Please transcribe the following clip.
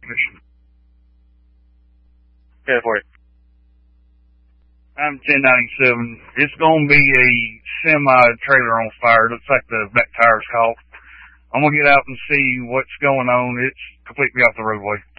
ignition. Yeah, for you. I'm 1097. It's going to be a semi-trailer on fire. Looks like the back tire's caught. I'm going to get out and see what's going on. It's completely off the roadway.